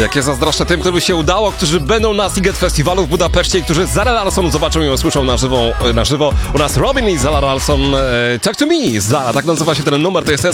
Jakie zazdroszczę tym, którym się udało, którzy będą na Sziget Festiwalu w Budapeszcie i którzy Zara Larsson zobaczą i usłyszą na żywo. U nas Robin i Zara Larsson, Talk to Me. Zara, tak nazywa się ten numer, to jest